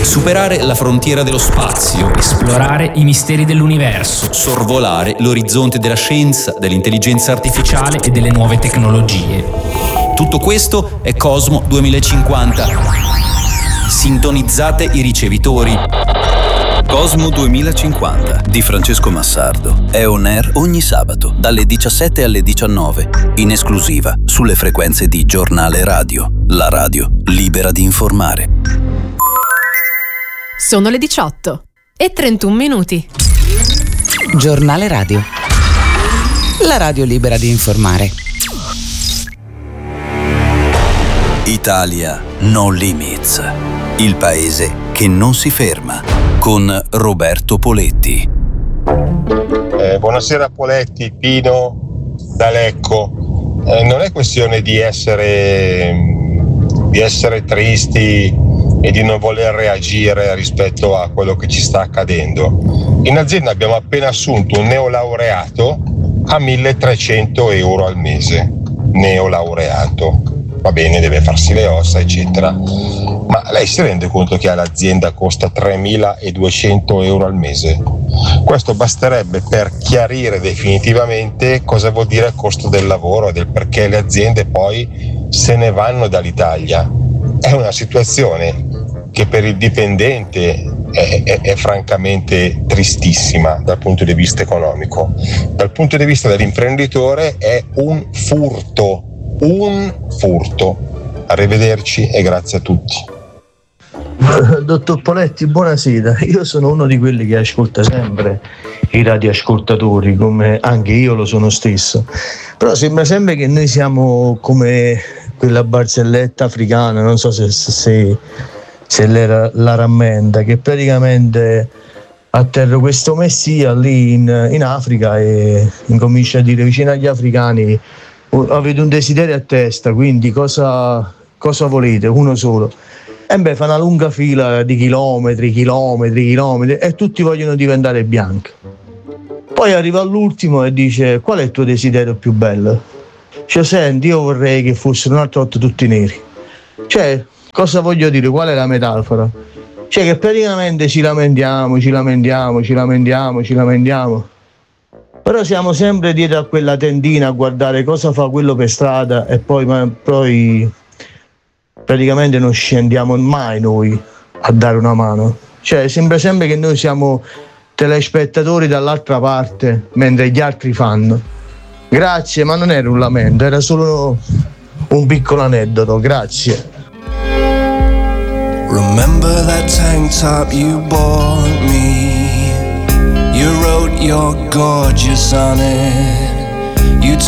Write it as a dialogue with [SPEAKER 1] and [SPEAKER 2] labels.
[SPEAKER 1] superare la frontiera dello spazio,
[SPEAKER 2] esplorare i misteri dell'universo,
[SPEAKER 1] sorvolare l'orizzonte della scienza, dell'intelligenza artificiale
[SPEAKER 2] e delle nuove tecnologie.
[SPEAKER 1] Tutto questo è Cosmo 2050. Sintonizzate i ricevitori.
[SPEAKER 3] Cosmo 2050 di Francesco Massardo è on air ogni sabato dalle 17 alle 19, in esclusiva sulle frequenze di Giornale Radio, la radio libera di informare.
[SPEAKER 4] Sono le 18 e 31 minuti.
[SPEAKER 5] Giornale Radio, la radio libera di informare.
[SPEAKER 3] Italia No Limits, il paese che non si ferma, con Roberto Poletti.
[SPEAKER 6] Buonasera Poletti, Pino da Lecco. Non è questione di essere tristi e di non voler reagire rispetto a quello che ci sta accadendo. In azienda abbiamo appena assunto un neolaureato a 1.300 euro al mese. Neolaureato. Va bene, deve farsi le ossa, eccetera. Ma lei si rende conto che all'azienda costa 3.200 euro al mese? Questo basterebbe per chiarire definitivamente cosa vuol dire il costo del lavoro e del perché le aziende poi se ne vanno dall'Italia. È una situazione che per il dipendente è francamente tristissima dal punto di vista economico. Dal punto di vista dell'imprenditore è un furto. Arrivederci e grazie a tutti.
[SPEAKER 7] Dottor Poletti, buonasera. Io sono uno di quelli che ascolta sempre i radioascoltatori, come anche io lo sono stesso, però sembra sempre che noi siamo come quella barzelletta africana, non so se lei la rammenta, che praticamente atterra questo messia lì in Africa e incomincia a dire vicino agli africani: avete un desiderio a testa, quindi cosa volete? Uno solo. E fa una lunga fila di chilometri e tutti vogliono diventare bianchi. Poi arriva all'ultimo e dice: qual è il tuo desiderio più bello? Cioè, senti, io vorrei che fossero un'altra volta tutti neri. Cioè, cosa voglio dire? Qual è la metafora? Cioè che praticamente ci lamentiamo, però siamo sempre dietro a quella tendina a guardare cosa fa quello per strada e poi praticamente non scendiamo mai noi a dare una mano. Cioè sembra sempre che noi siamo telespettatori dall'altra parte mentre gli altri fanno. Grazie, ma non era un lamento, era solo un piccolo aneddoto. Grazie.
[SPEAKER 8] Remember that tank top you bought me? You wrote you're gorgeous on it. You